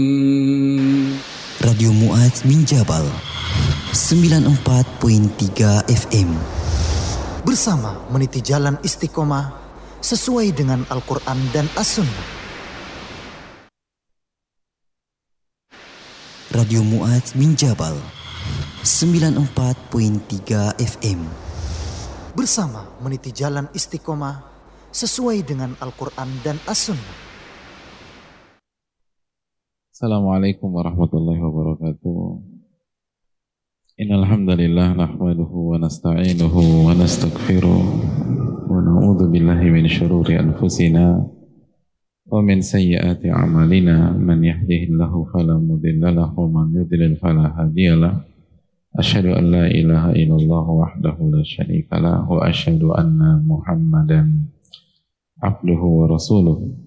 Radio Mu'adz min Jabal 94.3 FM. Bersama meniti jalan istiqomah sesuai dengan Al-Quran dan As-Sunnah. Radio Mu'adz min Jabal 94.3 FM. Bersama meniti jalan istiqomah sesuai dengan Al-Quran dan As-Sunnah. Assalamualaikum warahmatullahi wabarakatuh. Innal hamdalillah nahmaduhu wa nasta'inuhu wa nastaghfiruh wa na'udzu billahi min shururi anfusina wa min sayyiati a'malina. Man yahdihillahu fala mudilla lahu wa man yudlil fala hadiyalah. Asyhadu an la ilaha illallah wahdahu la syarika lah wa asyhadu anna Muhammadan abduhu wa rasuluh.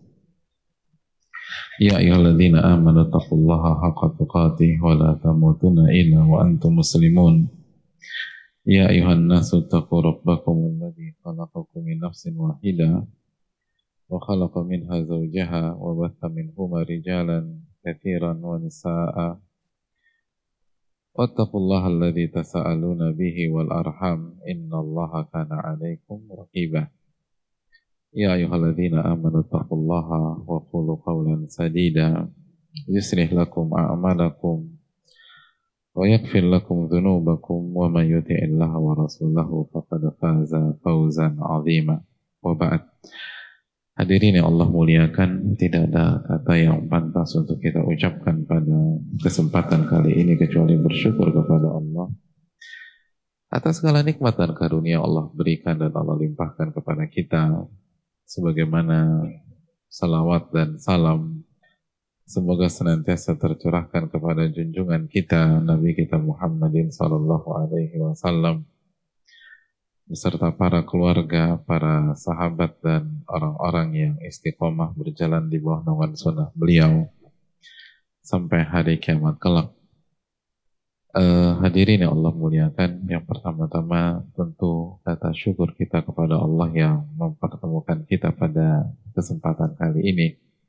Ya ayyuhalladzina amanu taqullaha haqqa tuqatih wa la tamutunna illa wa antum muslimun. Ya ayyuhan nasu taqu rabbakum alladzi khalaqakum min nafsin wahidah wa khalaqa minha zawjaha wa batha minhuma rijalan katsiran wa nisaa'a. Wattaqullaha alladzi tasaaluna bihi wal arham innallaha kana 'alaikum raqibah. Ya ayyuhalladzina amanu taqullaha wa qulu qawlan sadida yuslih lakum a'malakum wa yaghfir lakum dhunubakum wa man yuti'illaha wa rasulahu faqad faza fawzan 'azima. Wa ba'd. Hadirin yang Allah muliakan, tidak ada kata yang pantas untuk kita ucapkan pada kesempatan kali ini kecuali bersyukur kepada Allah atas segala nikmat dan karunia Allah berikan dan Allah limpahkan kepada kita. Sebagaimana salawat dan salam semoga senantiasa tercurahkan kepada junjungan kita Nabi kita Muhammadin sallallahu alaihi wasallam beserta para keluarga, para sahabat dan orang-orang yang istiqomah berjalan di bawah naungan sunnah beliau sampai hari kiamat kelak. Hadirin yang Allah muliakan, yang pertama-tama tentu kata syukur kita kepada Allah yang mempertemukan kita pada kesempatan kali ini.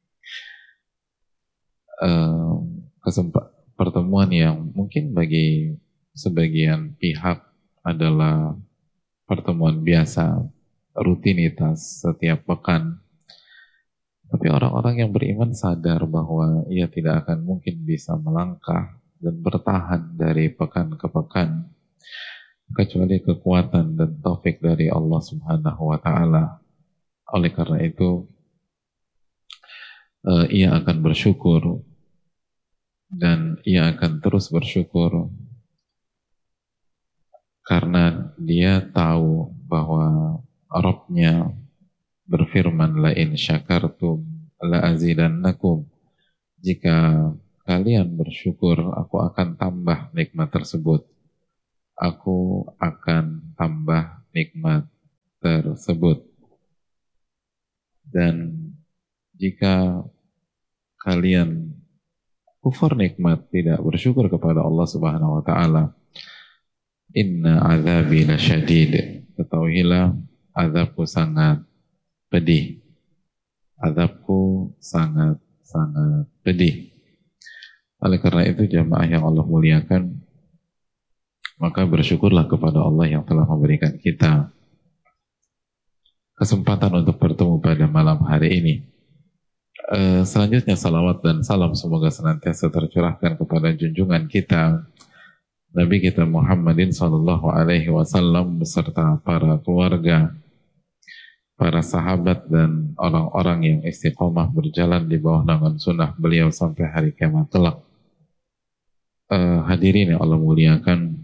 Pertemuan yang mungkin bagi sebagian pihak adalah pertemuan biasa, rutinitas setiap pekan. Tapi orang-orang yang beriman sadar bahwa ia tidak akan mungkin bisa melangkah dan bertahan dari pekan ke pekan kecuali kekuatan dan taufik dari Allah Subhanahu wa ta'ala. Oleh karena itu ia akan bersyukur dan ia akan terus bersyukur karena dia tahu bahwa Rabb-nya berfirman, la in syakartum la azidannakum, jika kalian bersyukur, aku akan tambah nikmat tersebut. Aku akan tambah nikmat tersebut. Dan jika kalian kufur nikmat, tidak bersyukur kepada Allah Subhanahu wa ta'ala, inna azabi lasyadid, ketahuilah azabku sangat pedih. Azabku sangat pedih. Oleh karena itu jamaah yang Allah muliakan, maka bersyukurlah kepada Allah yang telah memberikan kita kesempatan untuk bertemu pada malam hari ini. Selanjutnya salawat dan salam semoga senantiasa tercurahkan kepada junjungan kita Nabi kita Muhammadin sallallahu alaihi wasallam beserta para keluarga, para sahabat dan orang-orang yang istiqomah berjalan di bawah naungan sunnah beliau sampai hari kiamat kelak. Hadirin yang Allah muliakan,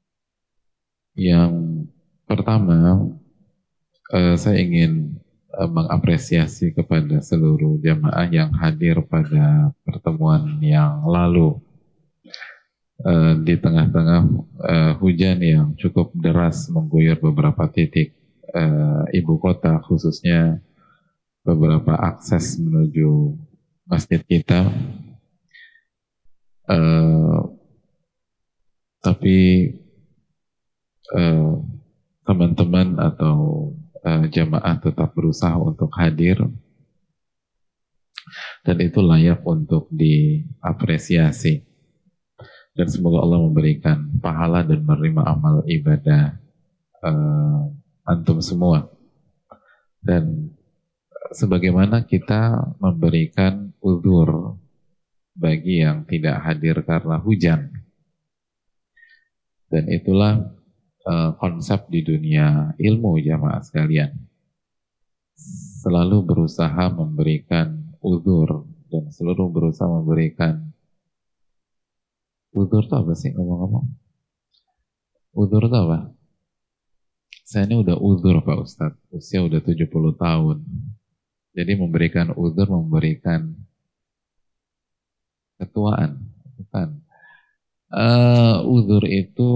yang pertama saya ingin mengapresiasi kepada seluruh jamaah yang hadir pada pertemuan yang lalu di tengah-tengah hujan yang cukup deras mengguyur beberapa titik ibu kota, khususnya beberapa akses menuju masjid kita. Tapi teman-teman atau jamaah tetap berusaha untuk hadir dan itu layak untuk diapresiasi. Dan semoga Allah memberikan pahala dan menerima amal ibadah antum semua. Dan sebagaimana kita memberikan uzur bagi yang tidak hadir karena hujan. Dan itulah konsep di dunia ilmu jamaah sekalian. Selalu berusaha memberikan uzur dan selalu berusaha memberikan uzur itu apa sih ngomong-ngomong? Uzur itu apa? Saya ini udah uzur Pak Ustadz, usia udah 70 tahun. Jadi memberikan uzur, memberikan ketuaan. Bukan. Uzur itu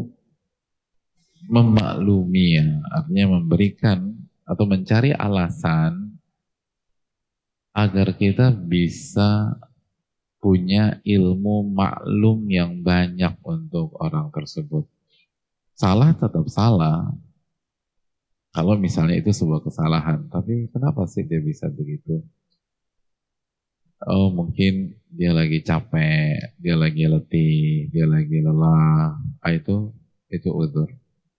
memaklumi ya, artinya memberikan atau mencari alasan agar kita bisa punya ilmu maklum yang banyak untuk orang tersebut. Salah tetap salah, kalau misalnya itu sebuah kesalahan. Tapi kenapa sih dia bisa begitu? Oh mungkin dia lagi capek, dia lagi letih, dia lagi lelah. Itu uzur.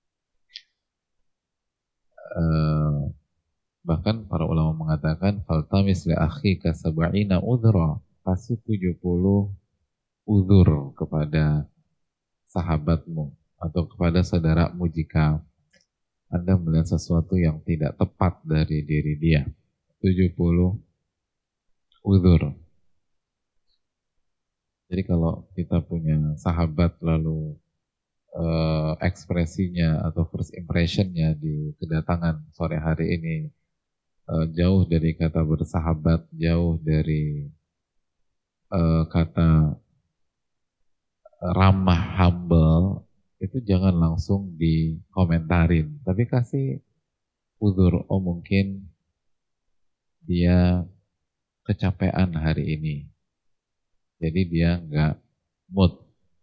Bahkan para ulama mengatakan faltamis li akhika sab'ina udhra, kasih 70 uzur kepada sahabatmu atau kepada saudaramu jika Anda melihat sesuatu yang tidak tepat dari diri dia. 70 uzur. Jadi kalau kita punya sahabat lalu ekspresinya atau first impressionnya di kedatangan sore hari ini jauh dari kata bersahabat, jauh dari kata ramah, humble, itu jangan langsung dikomentarin, tapi kasih uzur. Oh mungkin dia kecapean hari ini, jadi dia nggak mood.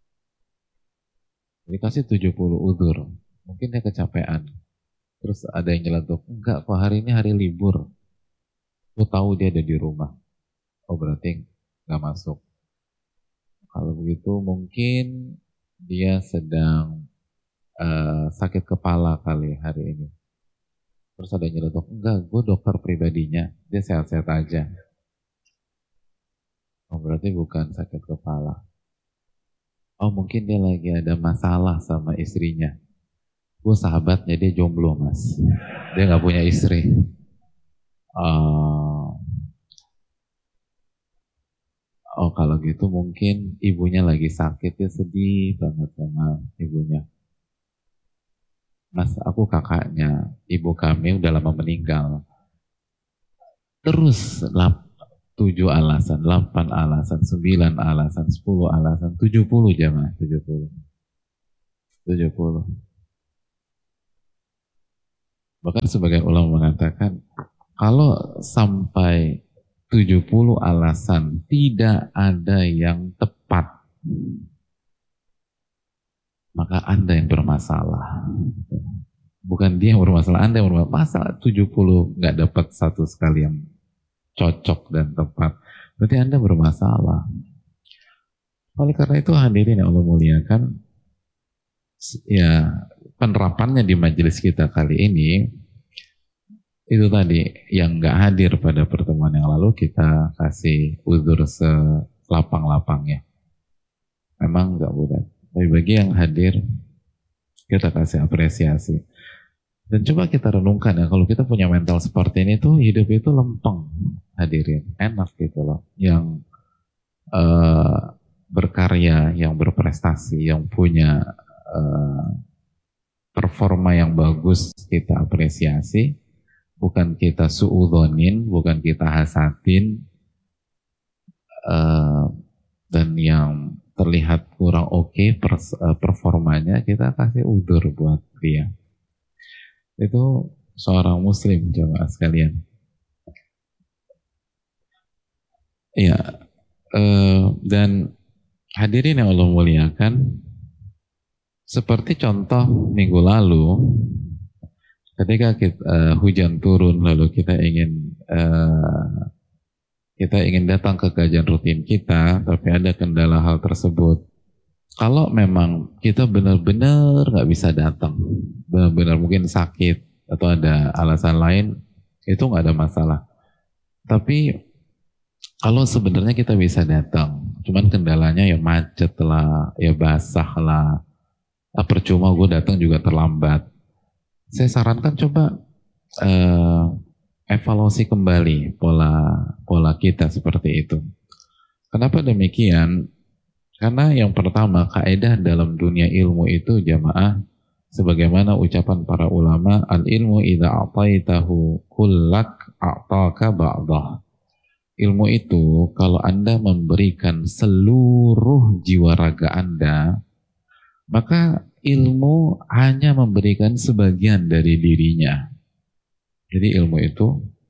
Jadi kasih 70 uzur, mungkin dia kecapean. Terus ada yang nyeletuk, enggak kok hari ini hari libur. Lu tahu dia ada di rumah. Oh berarti nggak masuk. Kalau begitu mungkin dia sedang sakit kepala kali hari ini. Terus ada yang nyeletuk, enggak, gue dokter pribadinya, dia sehat-sehat aja. Oh berarti bukan sakit kepala. Oh mungkin dia lagi ada masalah sama istrinya. Gue sahabatnya, dia jomblo mas, dia nggak punya istri. Oh kalau gitu mungkin ibunya lagi sakit, dia sedih banget sama ibunya. Mas aku kakaknya, ibu kami udah lama meninggal. Terus 7 alasan, 8 alasan, 9 alasan, 10 alasan, 70 jamaah, 70. Bahkan sebagian ulama mengatakan, kalau sampai 70 alasan tidak ada yang tepat, maka Anda yang bermasalah. Bukan dia yang bermasalah, Anda yang bermasalah. 70 nggak dapat satu sekali yang cocok dan tepat, berarti Anda bermasalah. Oleh karena itu hadirin yang Allah muliakan, ya penerapannya di majelis kita kali ini itu tadi, yang nggak hadir pada pertemuan yang lalu kita kasih uzur selapang-lapangnya. Memang nggak mudah, tapi bagi yang hadir kita kasih apresiasi. Dan coba kita renungkan ya, kalau kita punya mental seperti ini tuh hidup itu lempeng hadirin, enak gitu loh. Yang berkarya, yang berprestasi, yang punya performa yang bagus kita apresiasi, bukan kita suudzonin, bukan kita hasadin, dan yang terlihat kurang oke performanya kita kasih uzur buat dia. Itu seorang muslim jemaah sekalian. Ya, dan hadirin yang Allah muliakan, seperti contoh minggu lalu, ketika kita, hujan turun lalu kita ingin kita ingin datang ke kajian rutin kita, tapi ada kendala hal tersebut. Kalau memang kita benar-benar nggak bisa datang, benar-benar mungkin sakit atau ada alasan lain, itu nggak ada masalah. Tapi kalau sebenarnya kita bisa datang, cuman kendalanya ya macet lah, ya basah lah, percuma gue datang juga terlambat. Saya sarankan coba evaluasi kembali pola kita seperti itu. Kenapa demikian? Karena yang pertama, kaidah dalam dunia ilmu itu jamaah, sebagaimana ucapan para ulama, al-ilmu idza a'taitahu kullak a'taka ba'dah. Ilmu itu kalau Anda memberikan seluruh jiwa raga Anda, maka ilmu hanya memberikan sebagian dari dirinya. Jadi ilmu itu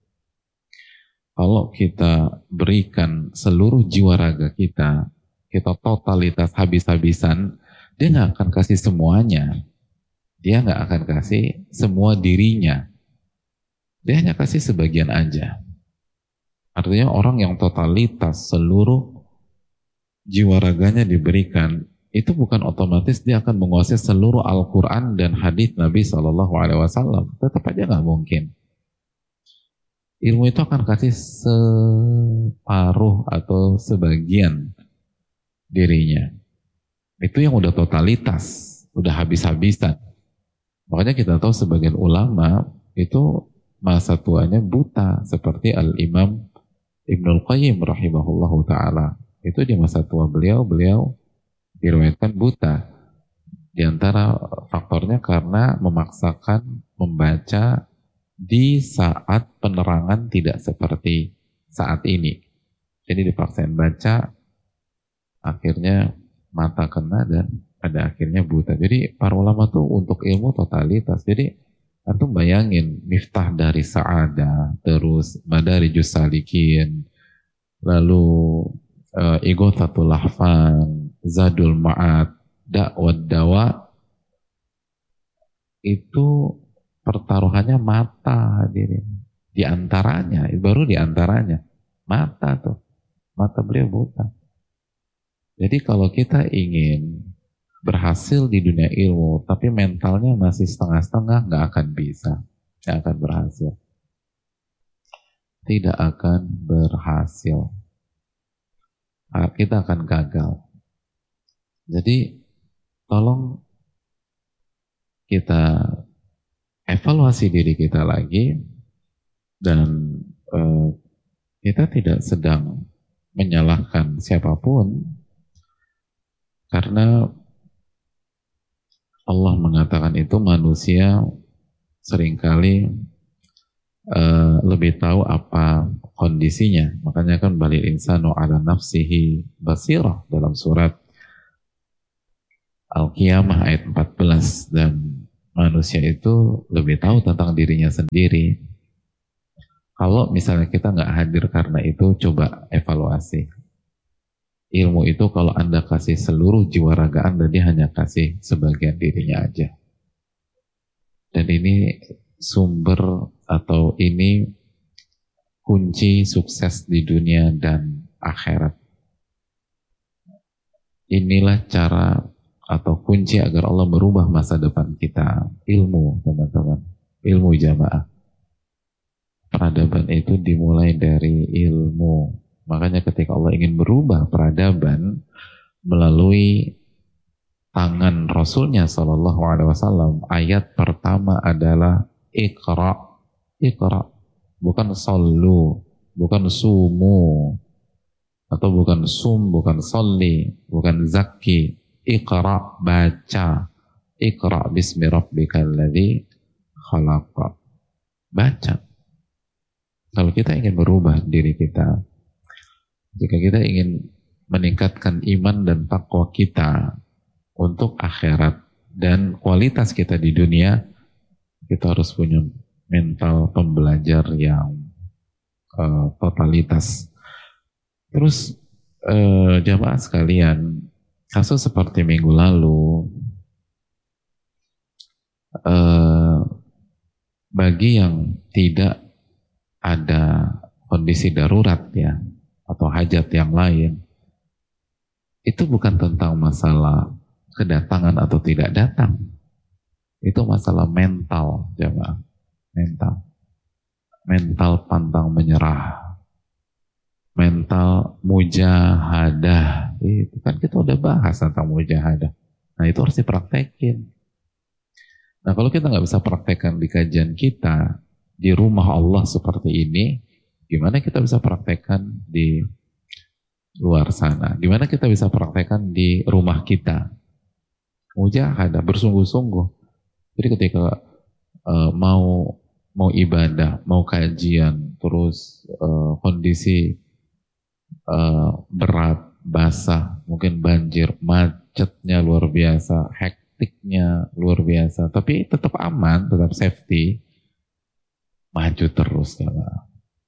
kalau kita berikan seluruh jiwa raga kita totalitas habis-habisan, dia nggak akan kasih semuanya. Dia nggak akan kasih semua dirinya. Dia hanya kasih sebagian aja. Artinya orang yang totalitas seluruh jiwa raganya diberikan, itu bukan otomatis dia akan menguasai seluruh Al-Quran dan hadis Nabi SAW. Tetap aja nggak mungkin. Ilmu itu akan kasih separuh atau sebagian dirinya. Itu yang udah totalitas, udah habis-habisan. Makanya kita tahu sebagian ulama itu masa tuanya buta, seperti Al-Imam Ibnul Qayyim rahimahullahu ta'ala. Itu di masa tua beliau diriwayatkan buta. Di antara faktornya karena memaksakan membaca di saat penerangan tidak seperti saat ini. Jadi dipaksain baca, akhirnya mata kena dan pada akhirnya buta. Jadi para ulama tuh untuk ilmu totalitas. Jadi antum bayangin Miftah dari Sa'adah, terus Madarijus Salikin, lalu Ighathatul Lahfan, Zadul Ma'ad, Da'wad Dawa, itu pertaruhannya mata hadirin. Di antaranya, baru di antaranya mata tuh. Mata beliau buta. Jadi kalau kita ingin berhasil di dunia ilmu, tapi mentalnya masih setengah-setengah, nggak akan bisa, nggak akan berhasil, tidak akan berhasil, kita akan gagal. Jadi tolong kita evaluasi diri kita lagi, dan kita tidak sedang menyalahkan siapapun. Karena Allah mengatakan itu manusia seringkali lebih tahu apa kondisinya. Makanya kan balil insanu ala nafsihi basirah dalam surat Al-Qiyamah ayat 14. Dan manusia itu lebih tahu tentang dirinya sendiri. Kalau misalnya kita nggak hadir karena itu, coba evaluasi. Ilmu itu kalau Anda kasih seluruh jiwa raga Anda, dia hanya kasih sebagian dirinya aja. Dan ini sumber atau ini kunci sukses di dunia dan akhirat. Inilah cara atau kunci agar Allah merubah masa depan kita. Ilmu, teman-teman. Ilmu jamaah. Peradaban itu dimulai dari ilmu. Makanya ketika Allah ingin merubah peradaban melalui tangan Rasulnya Shallallahu Alaihi Wasallam, ayat pertama adalah Iqra, Iqra, bukan sallu, bukan sumu, atau bukan sum, bukan salli, bukan zakki. Iqra, baca. Iqra bismi rabbikal ladzi khalaq. Baca. Kalau kita ingin merubah diri kita, jika kita ingin meningkatkan iman dan takwa kita untuk akhirat dan kualitas kita di dunia, kita harus punya mental pembelajar yang totalitas. Terus jamaah sekalian, kasus seperti minggu lalu, bagi yang tidak ada kondisi darurat ya, atau hajat yang lain, itu bukan tentang masalah kedatangan atau tidak datang. Itu masalah mental, jemaah. Mental. Mental pantang menyerah. Mental mujahadah. Itu kan kita udah bahas tentang mujahadah. Nah itu harus dipraktekin. Nah kalau kita nggak bisa praktekkan di kajian kita, di rumah Allah seperti ini, gimana kita bisa praktekkan di luar sana? Gimana kita bisa praktekkan di rumah kita? Mujahadah, bersungguh-sungguh. Jadi ketika mau ibadah, mau kajian, terus kondisi berat, basah, mungkin banjir, macetnya luar biasa, hektiknya luar biasa, tapi tetap aman, tetap safety, maju terus ya Pak.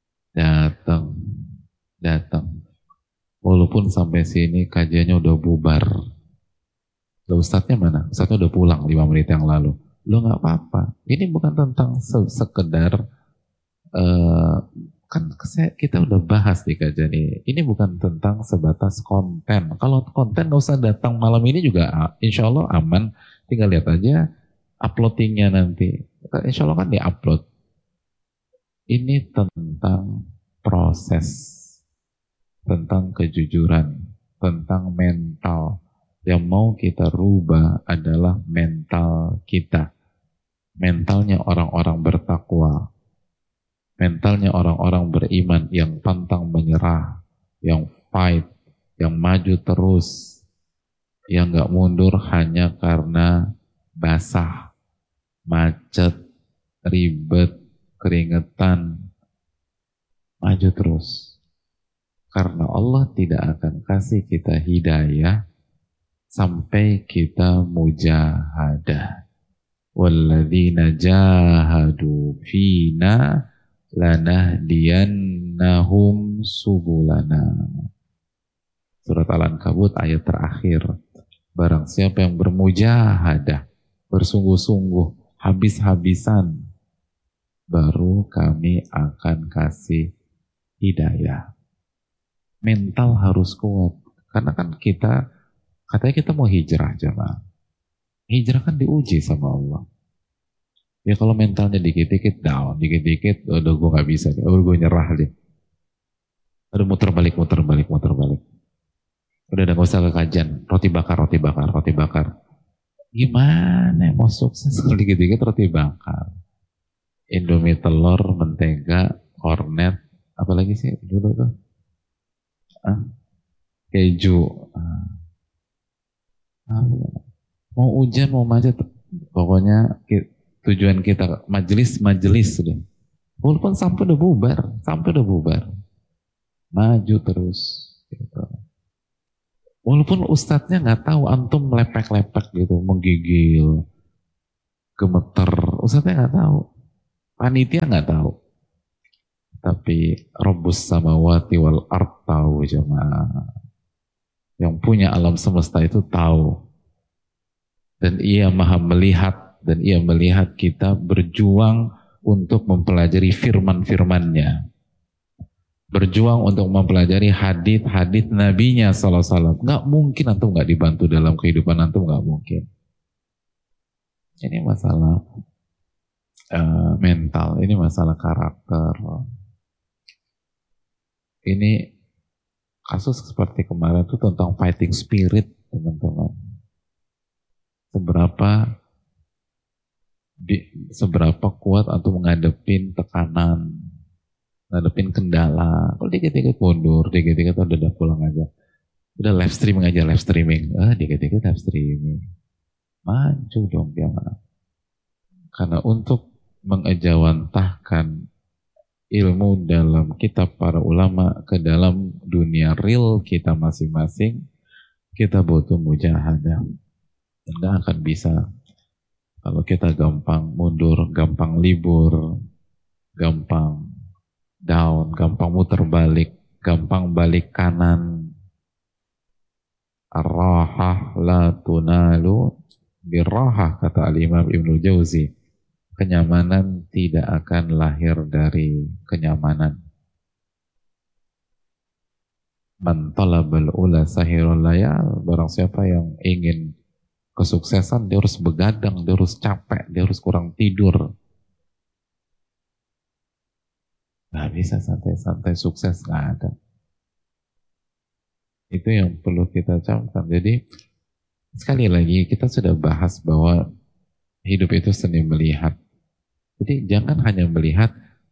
Datang. Walaupun sampai sini kajiannya udah bubar. Loh, ustadznya mana? Ustadznya udah pulang 5 menit yang lalu. Lo nggak apa-apa. Ini bukan tentang sekedar kan kita udah bahas di kajian ini. Ini bukan tentang sebatas konten. Kalau konten nggak usah datang malam ini juga, insya Allah aman. Tinggal lihat aja uploadingnya nanti. Insya Allah kan di-upload. Ini tentang proses, tentang kejujuran, tentang mental. Yang mau kita rubah adalah mental kita. Mentalnya orang-orang bertakwa. Mentalnya orang-orang beriman yang pantang menyerah, yang fight, yang maju terus, yang gak mundur hanya karena basah, macet, ribet, keringetan. Maju terus. Karena Allah tidak akan kasih kita hidayah sampai kita mujahadah. Walladzina jahadu fina lanahdiyannahum subulana. Surat Al-Ankabut ayat terakhir. Barang siapa yang bermujahadah, bersungguh-sungguh, habis-habisan, baru kami akan kasih hidayah. Mental harus kuat. Karena kan katanya kita mau hijrah, jemaah. Hijrah kan diuji sama Allah. Ya kalau mentalnya dikit-dikit down, dikit-dikit, udah gue gak bisa deh, gue nyerah deh. Udah muter balik. Udah gak usah ke kajian, roti bakar. Gimana mau sukses kalau dikit-dikit roti bakar? Indomie telur, mentega, kornet, apalagi sih dulu tuh? Keju. Mau hujan, mau macet, pokoknya tujuan kita majelis sudah. Walaupun sampai udah bubar, maju terus. Gitu. Walaupun ustadznya nggak tahu, antum lepek-lepek gitu, menggigil, gemeter, ustadznya nggak tahu, panitia nggak tahu, tapi Rabbus samawati wal ard tahu, jemaah. Yang punya alam semesta itu tahu. Dan ia maha melihat, dan ia melihat kita berjuang untuk mempelajari firman-firmannya. Berjuang untuk mempelajari hadith-hadith nabinya SAW. Nggak mungkin antum nggak dibantu dalam kehidupan antum, nggak mungkin. Ini masalah mental, ini masalah karakter. Ini kasus seperti kemarin itu tentang fighting spirit, teman-teman. Seberapa kuat antum menghadapin tekanan, ngadepin kendala. Kalau dikit-dikit mundur, dikit-dikit udah pulang aja. Udah live streaming aja, dikit-dikit live streaming. Maju dong dia. Karena untuk mengejawantahkan ilmu dalam kitab para ulama ke dalam dunia real kita masing-masing, kita butuh mujahadah. Nggak akan bisa kalau kita gampang mundur, gampang libur, gampang down, gampang muter balik, gampang balik kanan. Ar-rahah la tunalu birrahah, kata Al-Imam Ibnul Jauzi. Kenyamanan tidak akan lahir dari kenyamanan. Man talabal ula sahirul layal. Barang siapa yang ingin kesuksesan, dia harus begadang, dia harus capek, dia harus kurang tidur. Nggak bisa santai-santai sukses, nggak ada. Itu yang perlu kita camkan. Jadi sekali lagi kita sudah bahas bahwa hidup itu seni melihat. Jadi jangan hanya melihat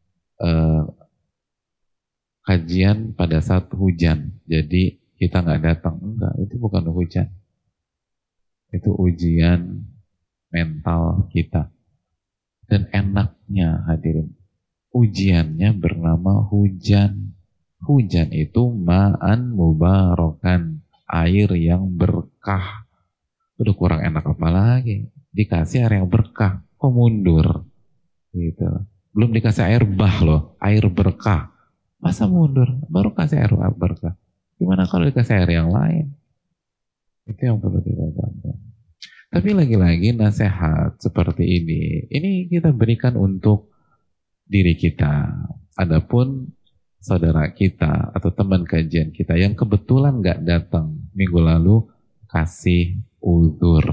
kajian pada saat hujan, jadi kita nggak datang. Enggak, itu bukan hujan. Itu ujian mental kita. Dan enaknya hadirin, ujiannya bernama hujan. Hujan itu ma'an mubarakan, air yang berkah. Udah kurang enak apa lagi? Dikasih air yang berkah, kok mundur? Gitu. Belum dikasih air bah loh, air berkah. Masa mundur? Baru kasih air berkah. Gimana kalau dikasih air yang lain? Itu yang perlu kita camkan. Tapi lagi-lagi nasihat seperti ini kita berikan untuk diri kita. Adapun saudara kita atau teman kajian kita yang kebetulan nggak datang minggu lalu, kasih uzur.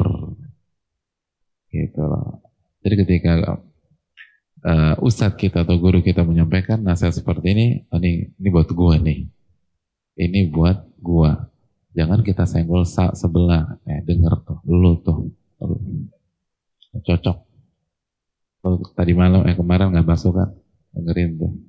Gitu loh. Jadi ketika ustadz kita atau guru kita menyampaikan nasihat seperti ini, ini buat gua nih. Ini buat gua. Jangan kita senggol sebelah. Denger tuh, lu tuh. Cocok. Tadi malam, kemarin nggak masuk kan? Dengerin tuh.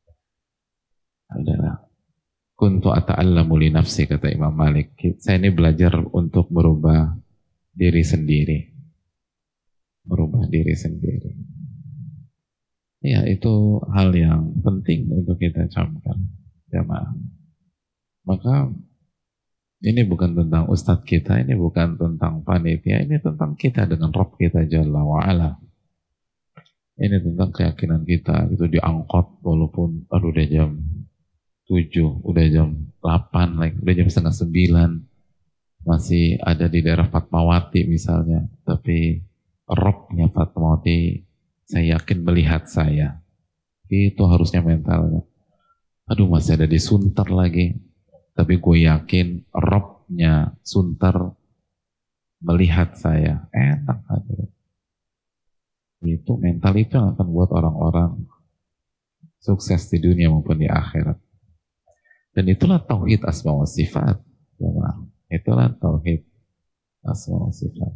Adalah kuntu ata'allamu li nafsi, kata Imam Malik. Saya ini belajar untuk merubah diri sendiri. Merubah diri sendiri. Ya, itu hal yang penting untuk kita camkan, jamaah. Maka ini bukan tentang ustadz kita, ini bukan tentang panitia, ini tentang kita dengan Rabb kita Jalla wa'ala. Ini tentang keyakinan kita, itu diangkut walaupun udah jam 7, udah jam 8, udah jam setengah 9, masih ada di daerah Fatmawati misalnya, tapi Rabbnya Fatmawati saya yakin melihat saya. Itu harusnya mentalnya. Aduh, masih ada di Sunter lagi. Tapi gue yakin Rabbnya Sunter melihat saya. Enak aja. Itu mental itu yang akan buat orang-orang sukses di dunia maupun di akhirat. Dan itulah tauhid asma wa sifat. Itulah tauhid asma wa sifat.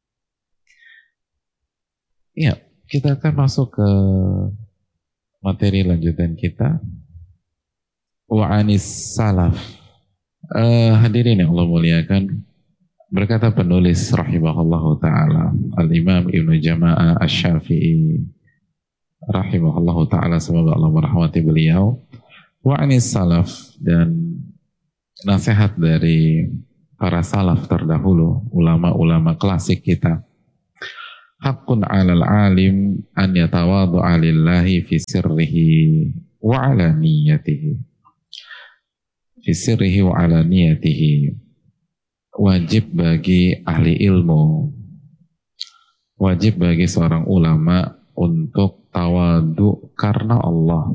Iya. Kita akan masuk ke materi lanjutan kita. Wa'anis salaf. Hadirin yang Allah muliakan, berkata penulis rahimahullahu ta'ala, Al-Imam Ibnu Jama'ah Asy-Syafi'i rahimahullahu ta'ala, semoga Allah merahmati beliau. Wa'anis salaf, dan nasihat dari para salaf terdahulu, ulama-ulama klasik kita. Haqqun 'alal 'alim an yatawadhu'a lillahi fi sirrihi wa 'alaniyatihi. Fi sirrihi wa 'alaniyatihi. Wajib bagi ahli ilmu, wajib bagi seorang ulama untuk tawadu karena Allah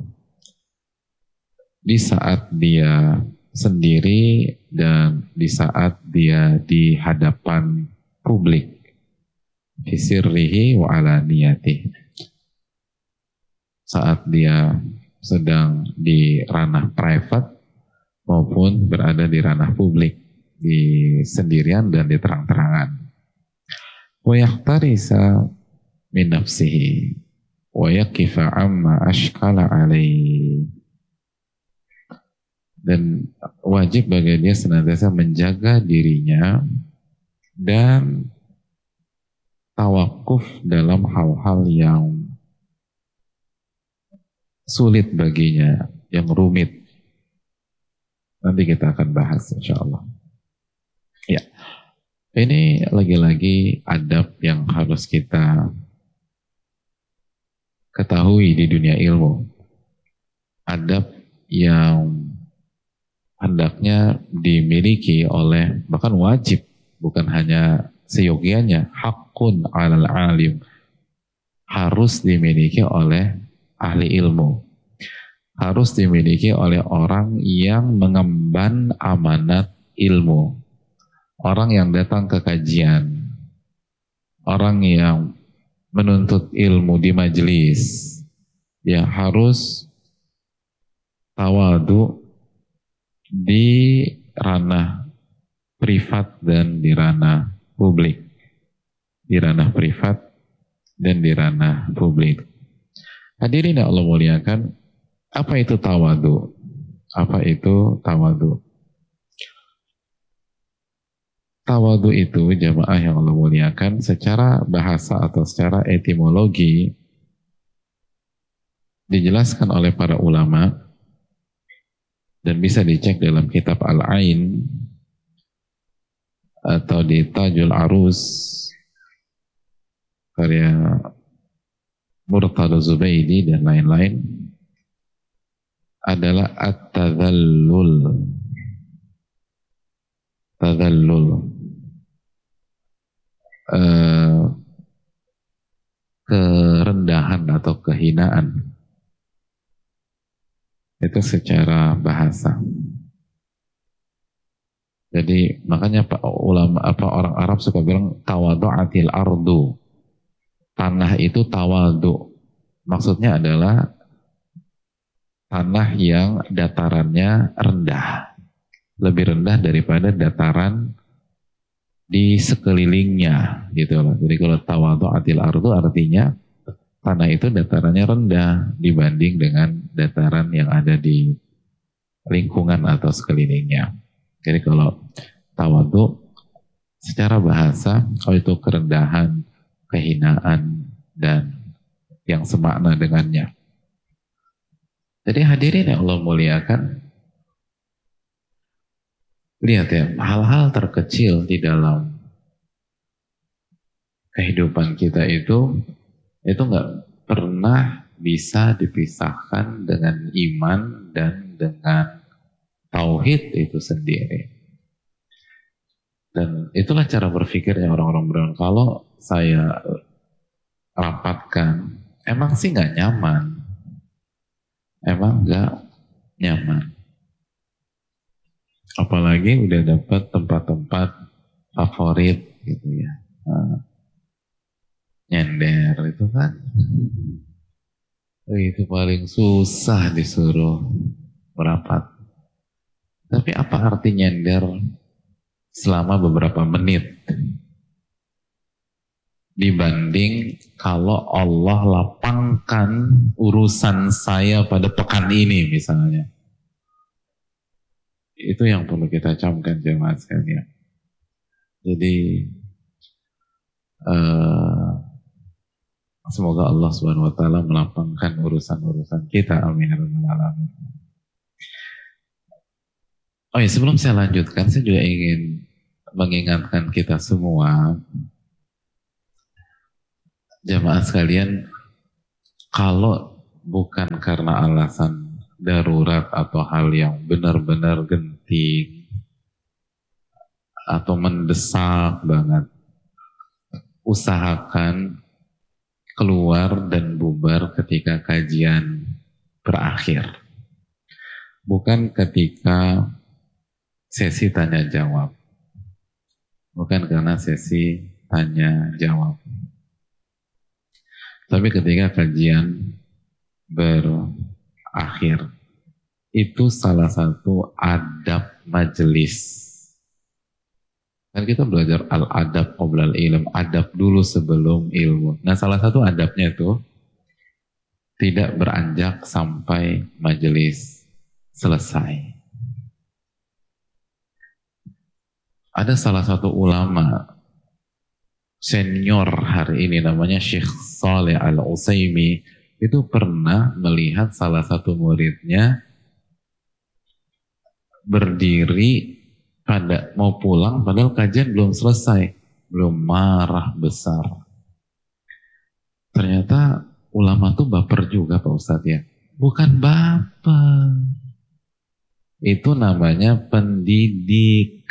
di saat dia sendiri dan di saat dia di hadapan publik. Fisirrihi wa alaniyatih. Saat dia sedang di ranah private maupun berada di ranah publik, di sendirian dan di terang-terangan. Wa yahtarisa min nafsihi wa yaqifa amma ashkala alaihi. Dan wajib bagi dia senantiasa menjaga dirinya dan tawakuf dalam hal-hal yang sulit baginya, yang rumit. Nanti kita akan bahas insyaallah. Ya, ini lagi-lagi adab yang harus kita ketahui di dunia ilmu. Adab yang hendaknya dimiliki oleh, bahkan wajib, bukan hanya seyogianya, haqqun 'alal 'alim, harus dimiliki oleh ahli ilmu. harus dimiliki oleh orang yang mengemban amanat ilmu. Orang yang datang ke kajian, orang yang menuntut ilmu di majelis, ya harus tawadu di ranah privat dan di ranah publik. Di ranah privat dan di ranah publik. Hadirin yang Allah muliakan, apa itu tawadu? Apa itu tawadu? Tawadu itu, jamaah yang Allah muliakan, secara bahasa atau secara etimologi dijelaskan oleh para ulama dan bisa dicek dalam kitab Al-Ain atau di Tajul Arus karya Murtada Zubaidi dan lain-lain, adalah at-tadhallul. Tadhallul, kerendahan atau kehinaan. Itu secara bahasa. Jadi makanya ulama orang Arab suka bilang tawadu'atil ardu. Tanah itu tawadu. Maksudnya adalah tanah yang datarannya rendah. Lebih rendah daripada dataran di sekelilingnya gitu loh. Jadi kalau tawadu'atil ardu artinya tanah itu datarannya rendah dibanding dengan dataran yang ada di lingkungan atau sekelilingnya. Jadi kalau tawadu secara bahasa, kalau itu kerendahan, kehinaan, dan yang semakna dengannya. Jadi hadirin yang Allah muliakan, lihat ya, hal-hal terkecil di dalam kehidupan kita itu nggak pernah bisa dipisahkan dengan iman dan dengan tauhid itu sendiri. Dan itulah cara berpikirnya orang-orang beriman. Kalau saya rapatkan, emang sih nggak nyaman. Emang nggak nyaman. Apalagi udah dapat tempat-tempat favorit gitu ya. Nyender itu kan. Itu paling susah disuruh merapat. Tapi apa arti nyender selama beberapa menit dibanding kalau Allah lapangkan urusan saya pada pekan ini misalnya. Itu yang perlu kita camkan jemaah sekalian. Jadi semoga Allah Subhanahu wa taala melapangkan urusan-urusan kita. Amin ya rabbal alamin. Oh ya, sebelum saya lanjutkan, saya juga ingin mengingatkan kita semua, jamaah sekalian, kalau bukan karena alasan darurat atau hal yang benar-benar genting atau mendesak banget, usahakan keluar dan bubar ketika kajian berakhir, bukan ketika sesi tanya jawab, bukan karena sesi tanya jawab, tapi ketika kajian berakhir. Itu salah satu adab majelis. Kan kita belajar al-adab qoblal ilm, adab dulu sebelum ilmu. Nah, salah satu adabnya itu tidak beranjak sampai majelis selesai. Ada salah satu ulama senior hari ini namanya Syekh Saleh Al-Utsaimin, itu pernah melihat salah satu muridnya berdiri pada mau pulang padahal kajian belum selesai, belum, marah besar. Ternyata ulama tuh baper juga Pak Ustadz ya. Bukan baper, itu namanya pendidik.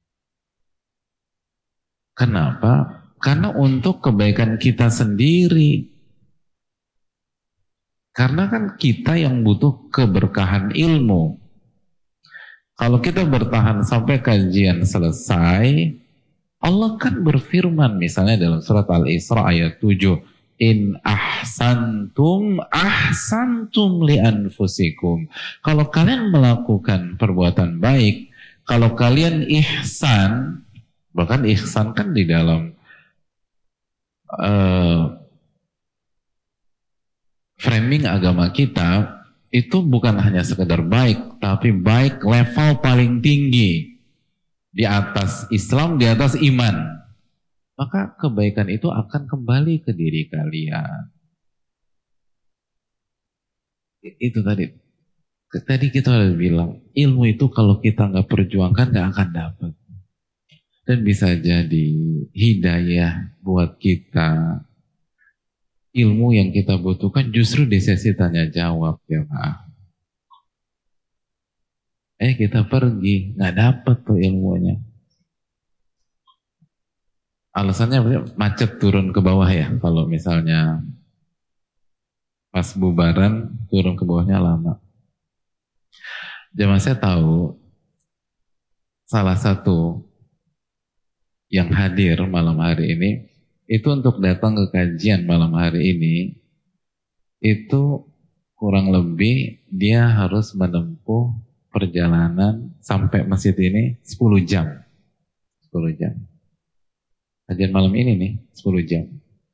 Kenapa? Karena untuk kebaikan kita sendiri. Karena kan kita yang butuh keberkahan ilmu. Kalau kita bertahan sampai kajian selesai, Allah kan berfirman misalnya dalam surat Al-Isra ayat 7, in ahsantum ahsantum li anfusikum. Kalau kalian melakukan perbuatan baik, kalau kalian ihsan, bahkan ihsan kan di dalam framing agama kita itu bukan hanya sekedar baik, tapi baik level paling tinggi, di atas Islam, di atas iman. Maka kebaikan itu akan kembali ke diri kalian. Itu tadi. Tadi kita udah bilang, ilmu itu kalau kita nggak perjuangkan nggak akan dapat. Dan bisa jadi hidayah buat kita. Ilmu yang kita butuhkan justru di sesi tanya jawab, ya maaf. Kita pergi, nggak dapat tuh ilmunya. Alasannya macet turun ke bawah ya. Kalau misalnya pas bubaran turun ke bawahnya lama. Jamaah saya tahu salah satu yang hadir malam hari ini itu untuk datang ke kajian malam hari ini itu kurang lebih dia harus menempuh perjalanan sampai masjid ini 10 jam. 10 jam. Kajian malam ini nih 10 jam.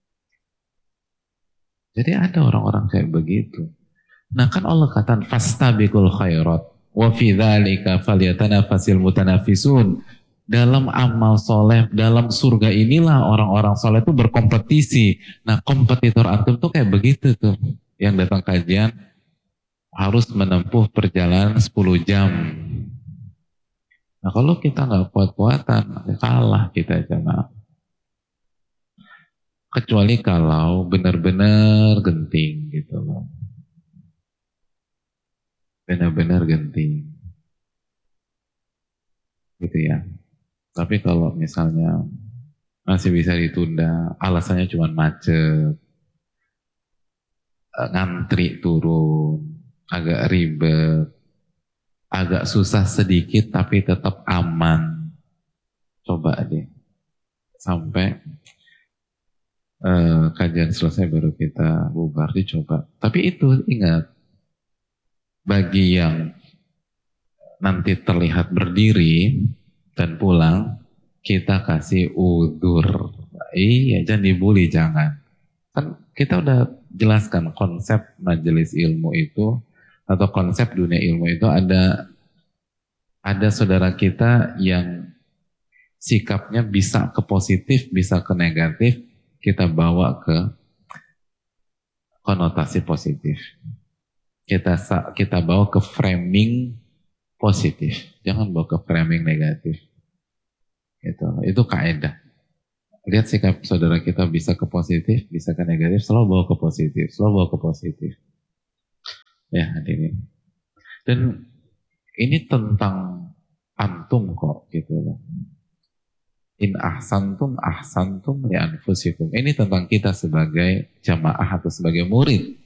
Jadi ada orang-orang kayak begitu. Nah kan Allah katakan fastabiqul khairat wa fi dzalika falyatanafasil mutanafisun. Dalam amal soleh, dalam surga inilah orang-orang soleh itu berkompetisi. Nah kompetitor antum tuh kayak begitu tuh. Yang datang kajian harus menempuh perjalanan 10 jam. Nah kalau kita nggak kuat-kuatan, kalah kita jemaah. Kecuali kalau benar-benar genting gitu loh. Benar-benar genting. Gitu ya. Tapi kalau misalnya masih bisa ditunda, alasannya cuma macet, ngantri turun, agak ribet, agak susah sedikit tapi tetap aman. Coba deh. Sampai kajian selesai baru kita bubar, dicoba. Tapi itu ingat, bagi yang nanti terlihat berdiri dan pulang, kita kasih udzur. Iya, jangan dibully, jangan. Kan kita udah jelaskan konsep majelis ilmu itu, atau konsep dunia ilmu itu ada saudara kita yang sikapnya bisa ke positif, bisa ke negatif, kita bawa ke konotasi positif. Kita bawa ke framing positif, jangan bawa ke framing negatif. Itu kaidah. Lihat sikap saudara kita bisa ke positif, bisa ke negatif, selalu bawa ke positif, selalu bawa ke positif. Ya, hadirin. Dan ini tentang antum kok, gitu loh. In ahsantum ahsantum li anfusikum. Ini tentang kita sebagai jamaah atau sebagai murid.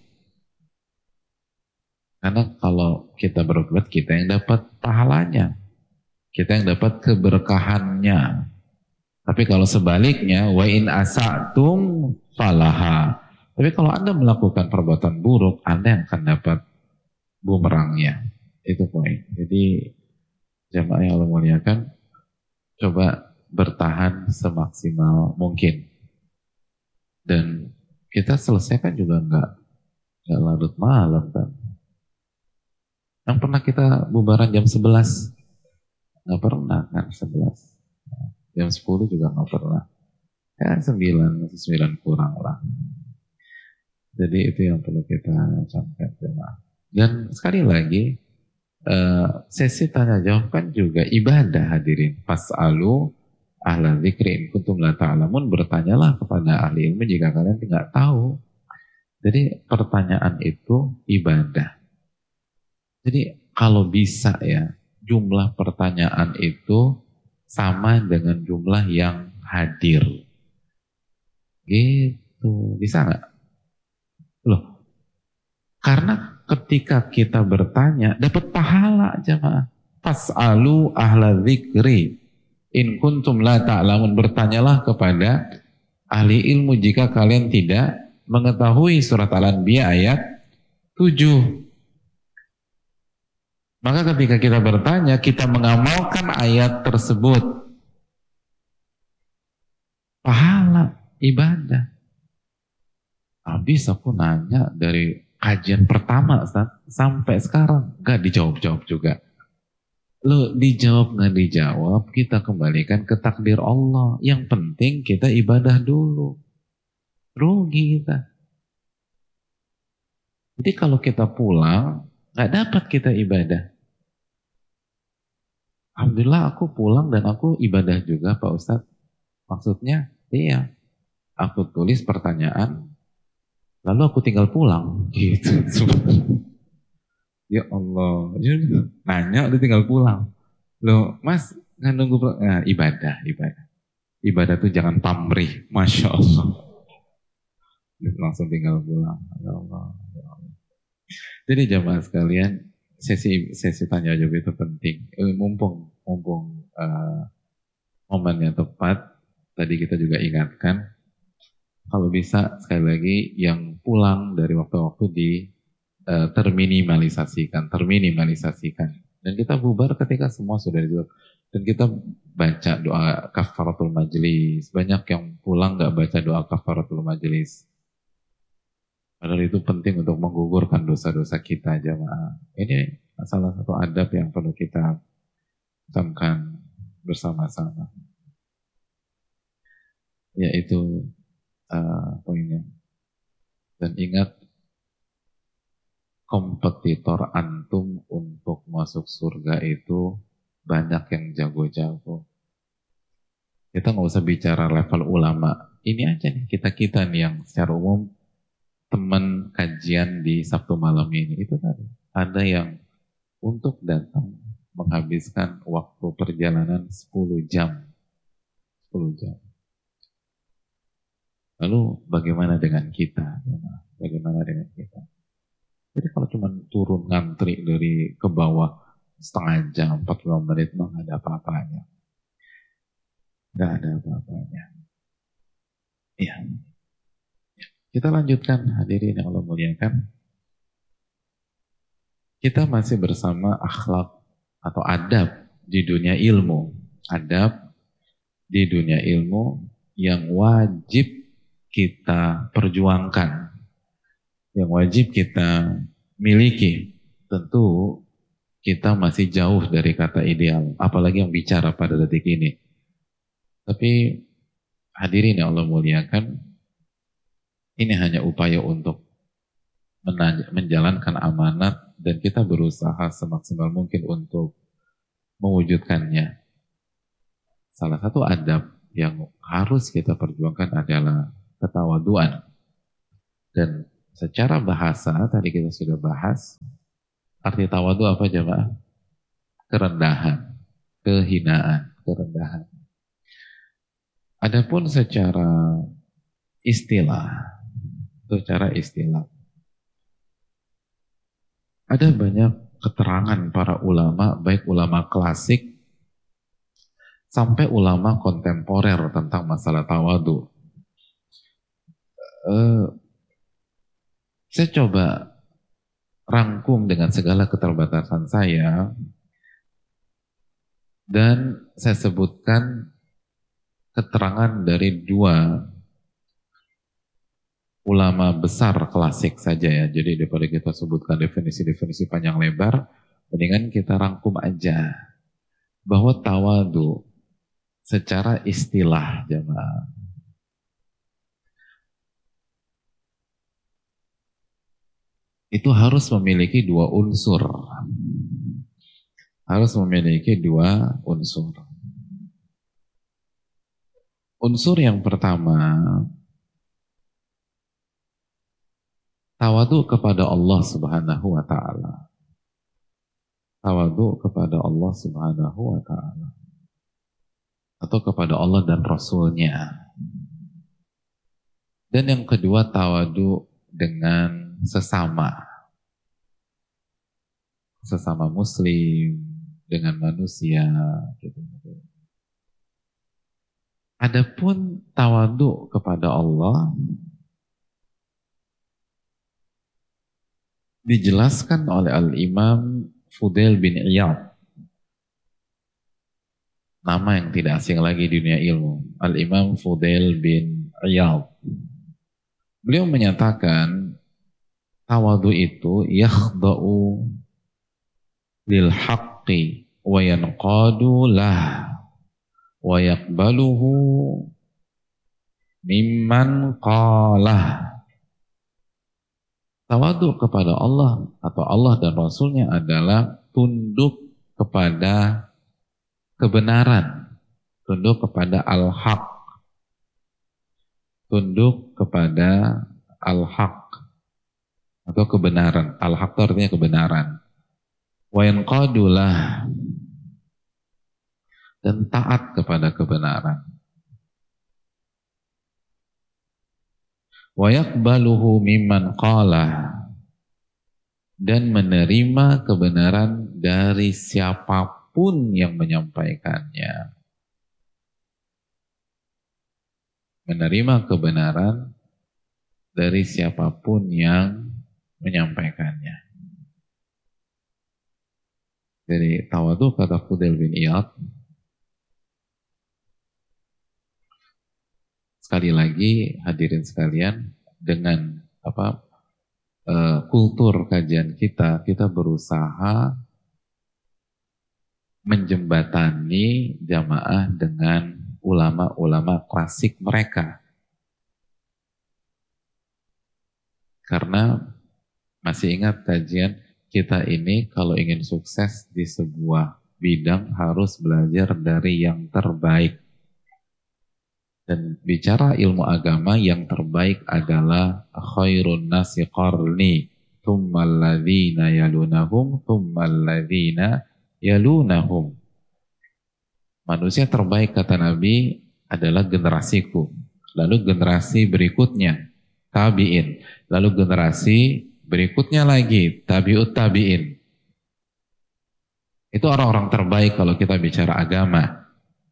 Karena kalau kita berbuat, kita yang dapat pahalanya. Kita yang dapat keberkahannya. Tapi kalau sebaliknya, wa in asa'tum falaha. Tapi kalau Anda melakukan perbuatan buruk, Anda yang akan dapat bumerangnya. Itu poin. Jadi jamaah yang Allah muliakan, coba bertahan semaksimal mungkin. Dan kita selesaikan juga nggak larut malam kan. Yang pernah kita bubaran jam 11? Nggak pernah kan 11. Jam 10 juga nggak pernah. Ya 9 kurang lah. Jadi itu yang perlu kita sampaikan. Dan sekali lagi, sesi tanya jawab kan juga ibadah, hadirin. Fas'alu ahla dzikri in kuntum la ta'lamun. Bertanyalah kepada ahli ilmu jika kalian tidak tahu. Jadi pertanyaan itu ibadah. Jadi kalau bisa ya, jumlah pertanyaan itu sama dengan jumlah yang hadir. Gitu, bisa nggak? Loh, Karena ketika kita bertanya, dapat pahala jemaah. Fas'alu ahla dzikri in kuntum la ta'lamun. Bertanyalah kepada ahli ilmu jika kalian tidak mengetahui. Surat Al-Anbiya ayat 7. Maka ketika kita bertanya, kita mengamalkan ayat tersebut. Pahala, ibadah. Habis aku nanya dari kajian pertama sampai sekarang, gak dijawab-jawab juga. Lo dijawab gak dijawab, kita kembalikan ke takdir Allah. Yang penting kita ibadah dulu. Rugi kita. Jadi kalau kita pulang, gak dapat kita ibadah. Alhamdulillah aku pulang dan aku ibadah juga Pak Ustadz. Maksudnya, iya. Aku tulis pertanyaan, lalu aku tinggal pulang. Gitu. Ya Allah. Nanya, udah tinggal pulang. Loh, Mas, nggak nunggu pulang? Nah, ibadah. Ibadah tuh jangan pamrih. Masya Allah. Langsung tinggal pulang. Ya Allah. Jadi jamaah sekalian, sesi tanya jawab itu penting. Mumpung momennya tepat, tadi kita juga ingatkan, kalau bisa sekali lagi yang pulang dari waktu-waktu terminimalisasikan, dan kita bubar ketika semua sudah dijawab. Dan kita baca doa kafaratul majlis. Banyak yang pulang nggak baca doa kafaratul majlis. Padahal itu penting untuk menggugurkan dosa-dosa kita jamaah. Ini salah satu adab yang perlu kita camkan bersama-sama. Yaitu poinnya. Dan ingat, kompetitor antum untuk masuk surga itu banyak yang jago-jago. Kita nggak usah bicara level ulama. Ini aja nih, kita nih yang secara umum teman kajian di Sabtu malam ini, itu tadi ada yang untuk datang menghabiskan waktu perjalanan 10 jam. Lalu bagaimana dengan kita? Jadi kalau cuma turun ngantri dari ke bawah setengah jam, 45 menit, nggak ada apa-apanya. Iya. Kita lanjutkan, hadirin yang Allah muliakan. Kita masih bersama akhlak atau adab di dunia ilmu. Adab di dunia ilmu yang wajib kita perjuangkan, yang wajib kita miliki. Tentu kita masih jauh dari kata ideal, apalagi yang bicara pada detik ini. Tapi hadirin yang Allah muliakan, ini hanya upaya untuk menjalankan amanat dan kita berusaha semaksimal mungkin untuk mewujudkannya. Salah satu adab yang harus kita perjuangkan adalah ketawaduan. Dan secara bahasa, tadi kita sudah bahas, arti tawadu apa jemaah? Kerendahan, kehinaan, kerendahan. Adapun secara istilah, ada banyak keterangan para ulama, baik ulama klasik sampai ulama kontemporer tentang masalah tawadu. Saya coba rangkum dengan segala keterbatasan saya dan saya sebutkan keterangan dari 2 ulama besar klasik saja ya. Jadi daripada kita sebutkan definisi-definisi panjang lebar, mendingan kita rangkum aja bahwa tawadu secara istilah jemaah itu harus memiliki 2 unsur. Unsur yang pertama, tawadu kepada Allah Subhanahu wa ta'ala. Tawadu kepada Allah Subhanahu wa ta'ala. Atau kepada Allah dan Rasulnya. Dan yang kedua, tawadu dengan sesama. sesama muslim, dengan manusia gitu. Adapun tawadu kepada Allah dijelaskan oleh Al-Imam Fudail bin Iyad, nama yang tidak asing lagi di dunia ilmu, Al-Imam Fudail bin Iyad. Beliau menyatakan tawadu itu yakhda'u lil haqqi wa yanqadu lah wa yaqbaluhu mimman qalah. Tawadu kepada Allah atau Allah dan Rasulnya adalah tunduk kepada kebenaran, tunduk kepada al-haq, tunduk kepada al-haq atau kebenaran. Al-haq itu artinya kebenaran. Wa yanqadulah, dan taat kepada kebenaran. Wa yaqbaluhu mimman qala, dan menerima kebenaran dari siapapun yang menyampaikannya. Menerima kebenaran dari siapapun yang menyampaikannya. Dari tawadu kata Fudail bin Iyad, sekali lagi hadirin sekalian, dengan kultur kajian kita berusaha menjembatani jamaah dengan ulama-ulama klasik mereka. Karena masih ingat kajian kita ini, kalau ingin sukses di sebuah bidang harus belajar dari yang terbaik. Dan bicara ilmu agama, yang terbaik adalah khairun nasi qarni thummal ladzina yalunahum thummal ladzina yalunahum. Manusia terbaik kata Nabi adalah generasiku, lalu generasi berikutnya tabi'in, lalu generasi berikutnya lagi tabi'ut tabi'in. Itu orang-orang terbaik kalau kita bicara agama.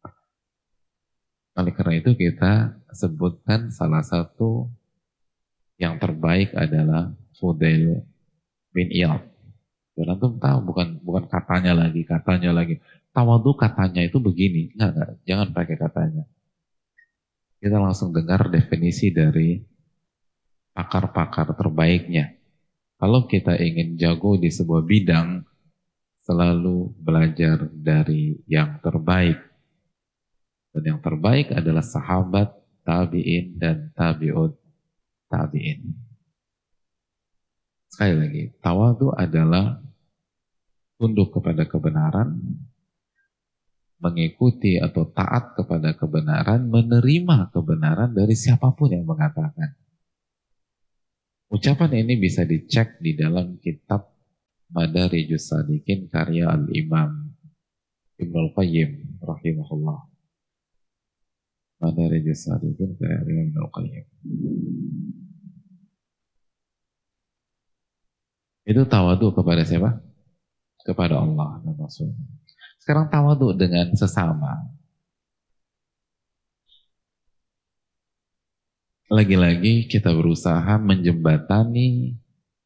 Oleh karena itu kita sebutkan salah satu yang terbaik adalah Fudail bin Iyad. Dan antum tahu, bukan katanya lagi. Tawadu katanya itu begini. Enggak, jangan pakai katanya. Kita langsung dengar definisi dari pakar-pakar terbaiknya. Kalau kita ingin jago di sebuah bidang, selalu belajar dari yang terbaik. Dan yang terbaik adalah sahabat, tabi'in, dan tabi'ut tabi'in. Sekali lagi, tawadu adalah tunduk kepada kebenaran, mengikuti atau taat kepada kebenaran, menerima kebenaran dari siapapun yang mengatakan. Ucapan ini bisa dicek di dalam kitab Madarijus Salikin karya Al-Imam Ibnul Qayyim rahimahullah. Madarijus Salikin karya Al-Imam Ibnul Qayyim. Itu tawadu kepada siapa? Kepada Allah dan Rasul. Sekarang tawadu dengan sesama. Lagi-lagi kita berusaha menjembatani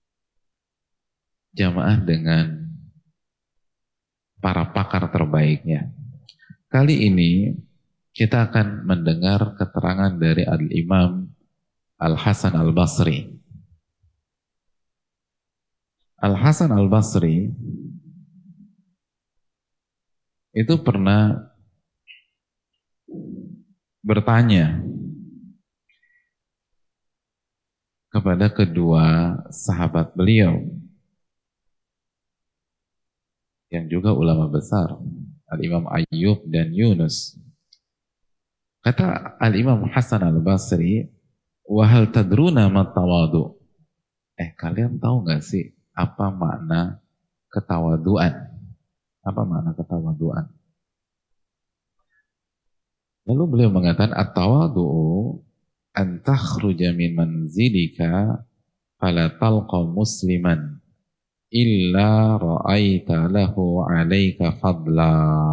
jamaah dengan para pakar terbaiknya. Kali ini kita akan mendengar keterangan dari Al-Imam Al-Hasan Al-Basri. Al-Hasan Al-Basri itu pernah bertanya kepada kedua sahabat beliau yang juga ulama besar, Al-Imam Ayyub dan Yunus. Kata Al-Imam Hasan Al-Basri, "Wa hal tadruna ma tawadu?" Kalian tahu nggak sih apa makna ketawaduan? Apa makna ketawaduan? Lalu beliau mengatakan, "At-tawadu'u an takhruja min manzilika fala talqa musliman illa ra'aita lahu 'alaika fadla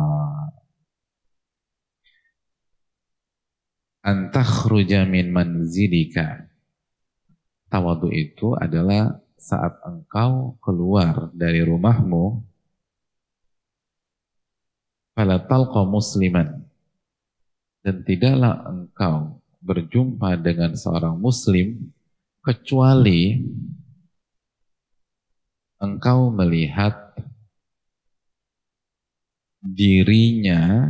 an takhruja min manzilika. Tawadhu itu adalah saat engkau keluar dari rumahmu, fala talqa musliman, dan tidaklah engkau berjumpa dengan seorang muslim kecuali engkau melihat dirinya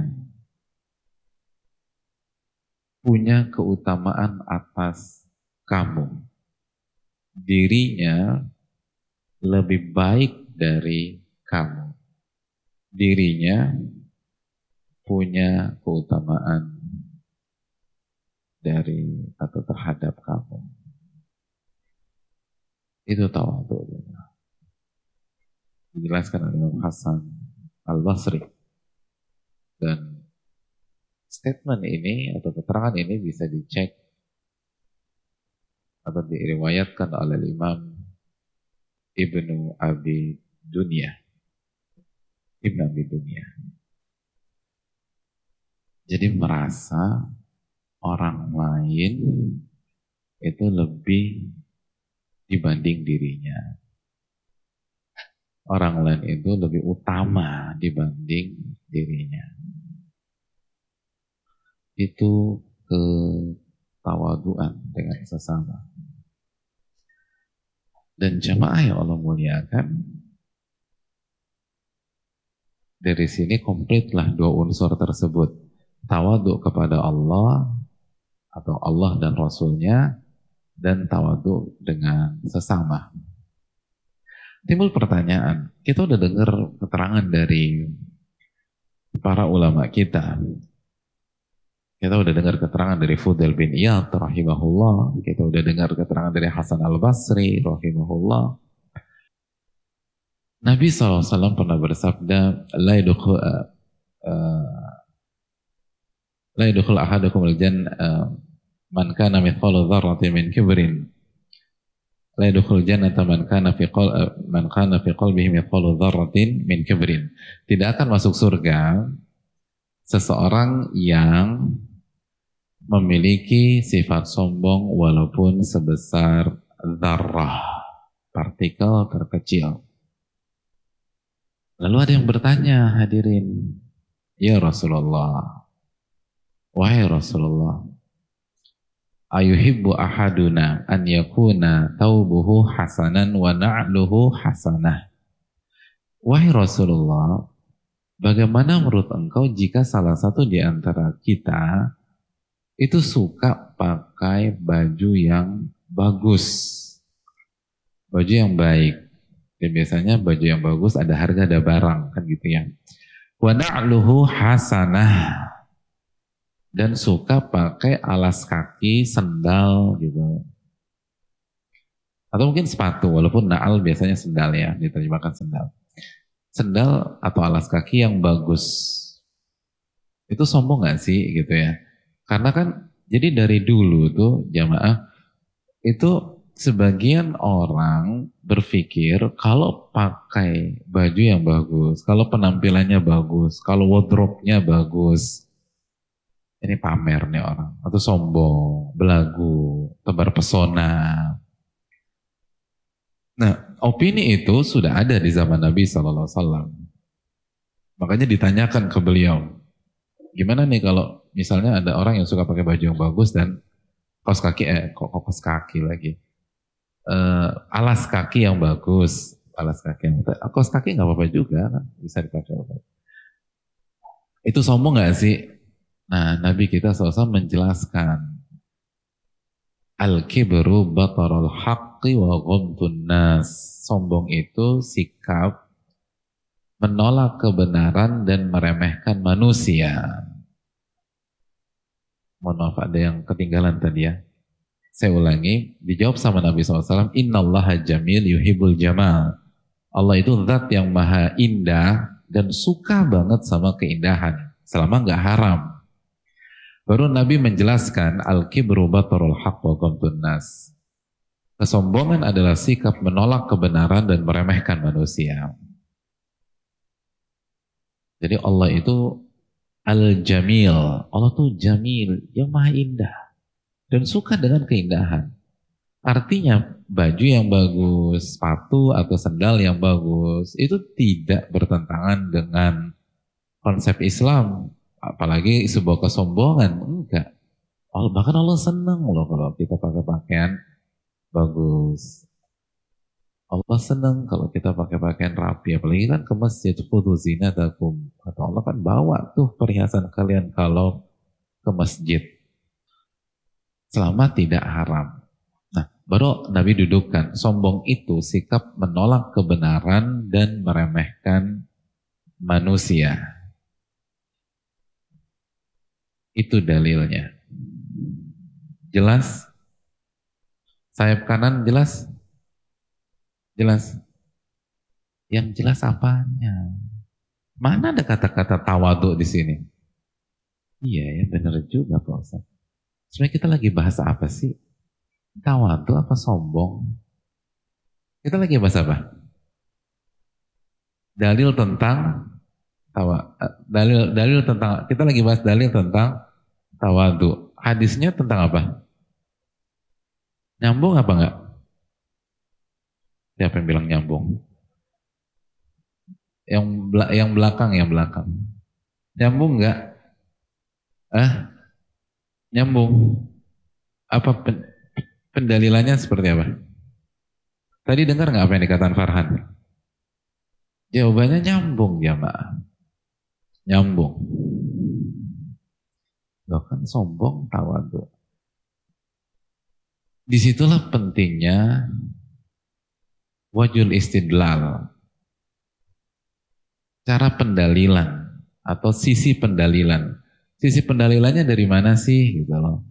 punya keutamaan atas kamu. Dirinya lebih baik dari kamu. Dirinya punya keutamaan dari atau terhadap kamu. Itu tawadhu. Dijelaskan oleh Imam Hasan Al-Basri. Dan statement ini atau keterangan ini bisa dicek atau diriwayatkan oleh Imam Ibnu Abi Dunya. Jadi merasa orang lain itu lebih dibanding dirinya. Orang lain itu lebih utama dibanding dirinya. Itu ketawaduan dengan sesama. Dan jamaah yang Allah muliakan, dari sini komplitlah dua unsur tersebut. Tawadhu kepada Allah atau Allah dan Rasulnya, dan tawadhu dengan sesama. Timbul pertanyaan, kita udah dengar keterangan dari para ulama kita. Kita udah dengar keterangan dari Fudail bin Iyad rahimahullah. Kita udah dengar keterangan dari Hasan Al-Basri rahimahullah. Nabi SAW pernah bersabda, La yadkhul ahadukum al-jannah man kana mithqala dzarratin min kibrin. La yadkhul jannata man kana fi qalbihi mithqala dzarratin min kibrin. Tidak akan masuk surga seseorang yang memiliki sifat sombong walaupun sebesar dzarrah, partikel terkecil. Lalu ada yang bertanya, hadirin, ya Rasulullah, wahai Rasulullah, ayuhibbu ahaduna an yakuna thawbuhu hasanan wa na'luhu hasanah. Wahai Rasulullah, bagaimana menurut engkau jika salah satu di antara kita itu suka pakai baju yang bagus, baju yang baik? Dan biasanya baju yang bagus ada harga, ada barang, kan gitu ya. Wa na'luhu hasanah, dan suka pakai alas kaki, sendal gitu. Atau mungkin sepatu, walaupun na'al biasanya sendal ya, diterjemahkan sendal. Sendal atau alas kaki yang bagus. Itu sombong gak sih gitu ya? Karena kan jadi dari dulu tuh jamaah itu sebagian orang berpikir kalau pakai baju yang bagus, kalau penampilannya bagus, kalau wardrobe-nya bagus, ini pamer nih orang, atau sombong, belagu, tebar pesona. Nah, opini itu sudah ada di zaman Nabi SAW. Makanya ditanyakan ke beliau, gimana nih kalau misalnya ada orang yang suka pakai baju yang bagus dan kaos kaki, kaos kaki lagi, alas kaki yang bagus, kaos kaki nggak apa-apa juga kan, bisa dipakai. Itu sombong nggak sih? Nah, Nabi kita SAW menjelaskan, al-kibru batarul haqqi wa ghamtun nas. Sombong itu sikap menolak kebenaran dan meremehkan manusia. Mohon maaf, ada yang ketinggalan tadi ya. Saya ulangi, dijawab sama Nabi SAW, Innallaha jamil yuhibbul jamal. Allah itu zat yang maha indah dan suka banget sama keindahan, selama nggak haram. Baru Nabi menjelaskan, al-kibru batarul haqq wa ghamtun nas. Kesombongan adalah sikap menolak kebenaran dan meremehkan manusia. Jadi Allah itu Al-Jamil. Allah tuh Jamil, yang maha indah. Dan suka dengan keindahan. Artinya baju yang bagus, sepatu atau sandal yang bagus, itu tidak bertentangan dengan konsep Islam. Apalagi sebuah kesombongan. Enggak. Bahkan Allah senang loh kalau kita pakai pakaian bagus. Allah senang kalau kita pakai pakaian rapi, apalagi kan ke masjid, khudzu zinatakum. Kata Allah kan bawa tuh perhiasan kalian kalau ke masjid. Selama tidak haram. Nah, baru Nabi dudukkan, sombong itu sikap menolak kebenaran dan meremehkan manusia. Itu dalilnya. Jelas? Sayap kanan jelas? Jelas? Yang jelas apanya? Mana ada kata-kata tawadhu di sini? Iya ya, benar juga Pak Ustaz. Sebenarnya kita lagi bahas apa sih? Tawadhu apa sombong? Kita lagi bahas apa? Dalil tentang dalil tentang, kita lagi bahas dalil tentang tawadhu. Hadisnya tentang apa? Nyambung apa enggak? Siapa yang bilang nyambung? Yang belakang. Nyambung enggak? Nyambung. Apa pendalilannya seperti apa? Tadi dengar enggak apa yang dikatakan Farhan? Jawabannya nyambung ya Mbak. Nyambung. Loh kan sombong tawadhu. Disitulah pentingnya wajhul istidlal. Cara pendalilan atau sisi pendalilan. Sisi pendalilannya dari mana sih gitu loh.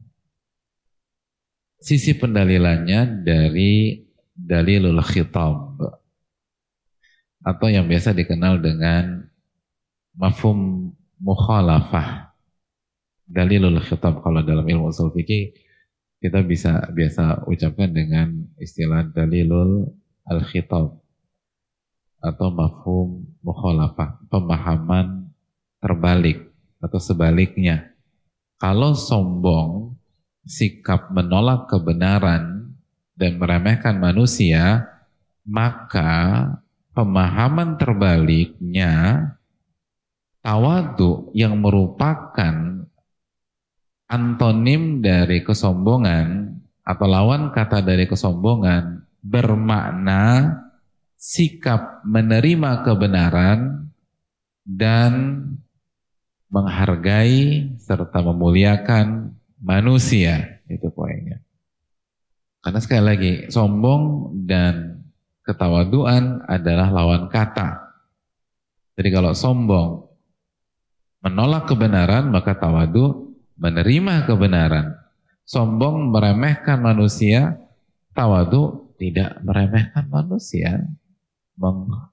Sisi pendalilannya dari dalilul khitab atau yang biasa dikenal dengan mafhum mukhalafah. Dalilul khitab kalau dalam ilmu ushul fikih kita biasa ucapkan dengan istilah dalilul al-khitab atau mafhum mukhalafah, pemahaman terbalik atau sebaliknya. Kalau sombong, sikap menolak kebenaran dan meremehkan manusia, maka pemahaman terbaliknya tawadhu yang merupakan antonim dari kesombongan atau lawan kata dari kesombongan bermakna sikap menerima kebenaran dan menghargai serta memuliakan manusia. Itu poinnya. Karena sekali lagi, sombong dan ketawaduan adalah lawan kata. Jadi kalau sombong menolak kebenaran, maka tawadu menerima kebenaran. Sombong meremehkan manusia, tawadu tidak meremehkan manusia,